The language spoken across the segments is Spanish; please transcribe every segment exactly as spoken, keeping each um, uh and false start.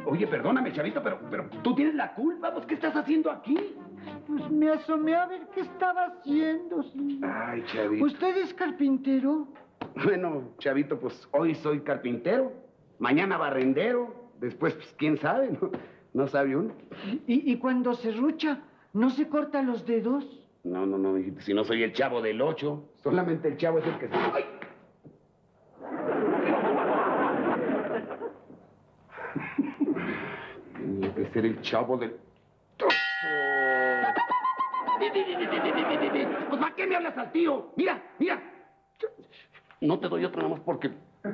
oye, perdóname, chavito, pero, pero tú tienes la culpa. Pues, ¿qué estás haciendo aquí? Pues me asomé a ver qué estaba haciendo, sí. Ay, chavito. ¿Usted es carpintero? Bueno, chavito, pues hoy soy carpintero, mañana barrendero, después, pues, quién sabe, ¿no? No sabe uno. ¿Y, y cuando se rucha, no se corta los dedos? No, no, no, hijito, si no soy el chavo del ocho, solamente el chavo es el que se... ¡Ay! Tenía que ser el chavo del... Pues, ¿para qué me hablas al tío? Mira, mira. No te doy otra nada más porque...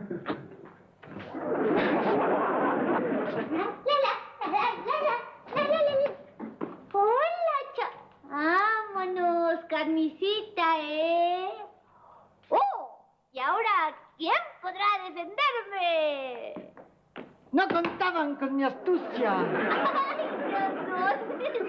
Hola, cha... Vámonos, carnicita, ¿eh? ¡Oh! Y ahora, ¿quién podrá defenderme? No contaban con mi astucia. ¡Ay, los dos!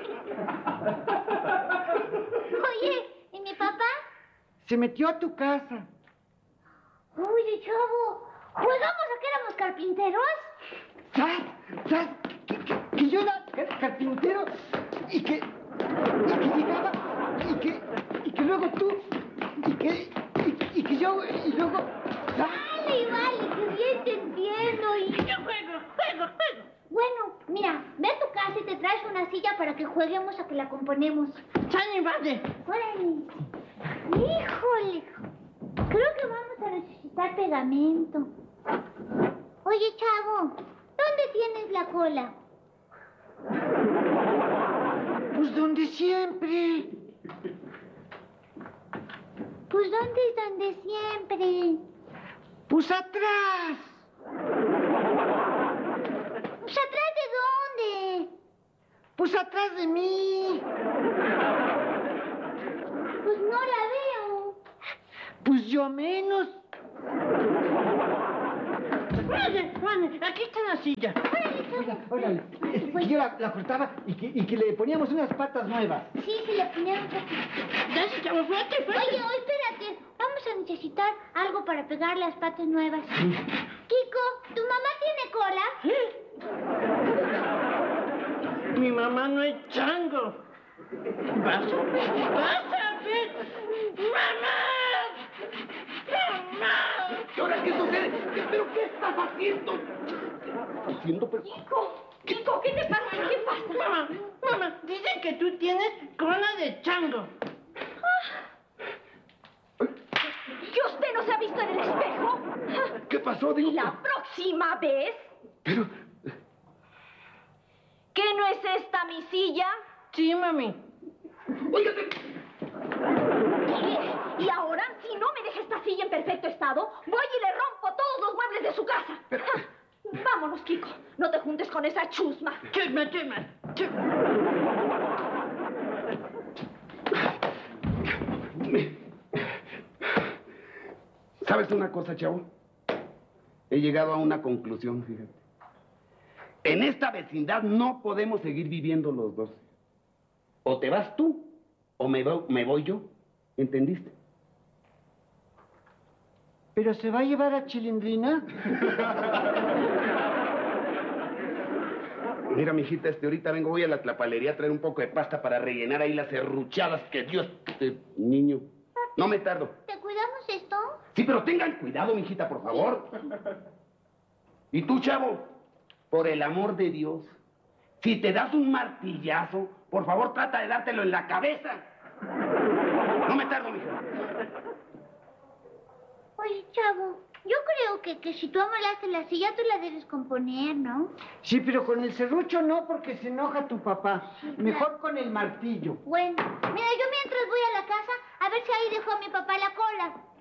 Oye, ¿y mi papá? Se metió a tu casa. Oye, chavo, ¿jugamos a que éramos carpinteros? ¿Sabes? ¿Sabes? Que, que, que yo era car- carpintero y que... Y que llegaba y que... Y que luego tú... Y que... Y, y que yo... Y luego... ¿sabes? Vale, vale, que bien te entiendo y... Yo juego, juego, juego. Bueno, mira, ve a tu casa y te traes una silla para que jueguemos a que la componemos. Sale, vale. Órale. Híjole. Creo que vamos a necesitar pegamento. Oye, chavo, ¿dónde tienes la cola? Pues donde siempre. Pues ¿dónde es donde siempre? Pues atrás. Pues ¿atrás de dónde? Pues atrás de mí. Pues no la veo. Pues yo menos. Vale, vale, aquí está la silla. Oiga, órale. Este, que yo la, la cortaba y que, y que le poníamos unas patas nuevas. Sí, sí, le ponemos... Dale, chavo, fuerte, fuerte. Oye, oye, espérate. Vamos a necesitar algo para pegar las patas nuevas. Kiko, ¿tu mamá tiene cola? Mi mamá no es chango. ¿Vas a ver? ¿Vas a ver? ¡Mamá! ¡Mamá! ¿Y ahora qué sucede? ¿Qué- ¿Pero qué estás haciendo? ¿Qué estás haciendo? Pero... Kiko, Kiko, ¿qué te pasa? ¿Qué pasa? Mamá, mamá, dicen que tú tienes cola de chango. ¿Que usted no se ha visto en el espejo? ¿Qué pasó? Digo, La próxima vez, pero... ¿que no es esta mi silla? Sí, mami. Óigate. ¿Qué? Y ahora, si no me deja esta silla en perfecto estado, voy y le rompo todos los muebles de su casa. Pero... Vámonos, Kiko. No te juntes con esa chusma. Chusma, chusma. ¿Sabes una cosa, chavo? He llegado a una conclusión, fíjate. En esta vecindad no podemos seguir viviendo los dos. O te vas tú, o me voy, me voy yo. ¿Entendiste? ¿Pero se va a llevar a Chilindrina? Mira, mijita, este, ahorita vengo, voy a la tlapalería a traer un poco de pasta para rellenar ahí las serruchadas que Dios... te- niño, no me tardo. ¿Te cuidamos esto? Sí, pero tengan cuidado, mijita, por favor. Y tú, chavo, por el amor de Dios, si te das un martillazo, por favor, trata de dártelo en la cabeza. No me tardo, mija. Oye, chavo, yo creo que, que si tú amolaste la silla, tú la debes componer, ¿no? Sí, pero con el serrucho no, porque se enoja tu papá. Mejor con el martillo. Bueno, mira, yo mientras voy a la casa a ver si ahí dejó a mi papá la cola.